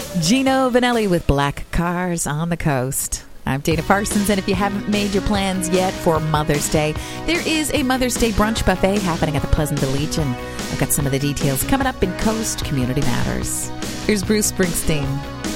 Gino Vanelli with Black Cars on the Coast. I'm Dana Parsons, and if you haven't made your plans yet for Mother's Day, there is a Mother's Day brunch buffet happening at the Pleasantville Legion. I've got some of the details coming up in Coast Community Matters. Here's Bruce Springsteen.